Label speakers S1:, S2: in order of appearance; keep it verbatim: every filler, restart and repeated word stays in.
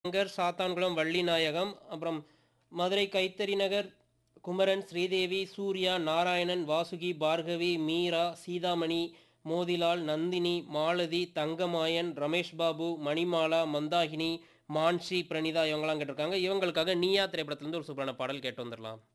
S1: சங்கர், சாத்தான்குளம் வள்ளிநாயகம், அப்புறம் மதுரை கைத்தறி நகர் குமரன், ஸ்ரீதேவி, சூர்யா, நாராயணன், வாசுகி, பார்கவி, மீரா, சீதாமணி, மோதிலால், நந்தினி, மாலதி, தங்கமாயன், ரமேஷ் பாபு, மணிமாலா, மந்தாகினி, மான்ஷி, பிரணிதா இவங்கலாம் கேட்டிருக்காங்க. இவங்களுக்காக நீயா திரைப்படத்திலிருந்து ஒரு சூப்பரான பாடல் கேட்டு வந்துரலாம்.